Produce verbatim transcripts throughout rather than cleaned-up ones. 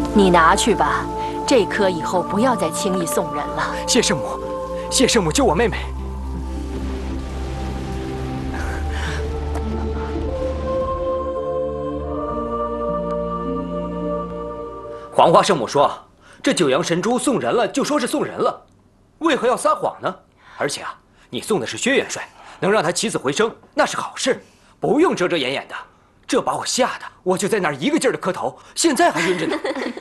你拿去吧，这颗以后不要再轻易送人了。 谢圣母，谢圣母救我妹妹。黄花圣母说，这九阳神珠送人了就说是送人了，为何要撒谎呢？而且啊，你送的是薛元帅，能让他起死回生，那是好事，不用遮遮掩掩的。这把我吓得，我就在那儿一个劲儿的磕头，现在还晕着呢。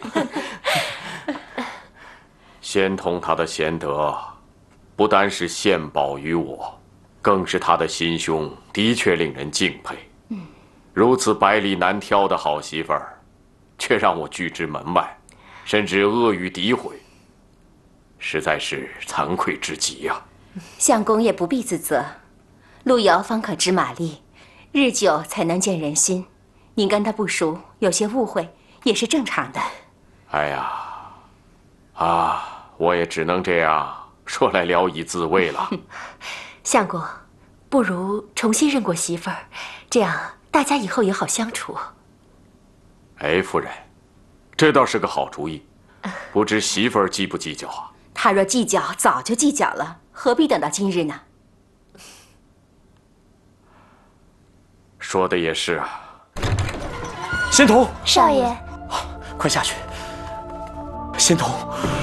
仙童他的贤德，不单是献宝于我，更是他的心胸的确令人敬佩。嗯，如此百里难挑的好媳妇儿，却让我拒之门外，甚至阿谀诋毁，实在是惭愧至极呀。 相公也不必自责，路遥方可知马力，日久才能见人心。您跟他不熟，有些误会也是正常的。 哎呀，啊，我也只能这样说来聊以自慰了。 相公，不如重新认过媳妇儿，这样大家以后也好相处。 哎，夫人，这倒是个好主意。不知媳妇儿计不计较啊？ 他若计较，早就计较了，何必等到今日呢？ 说的也是啊。 仙童， 少爷， 快下去！仙童。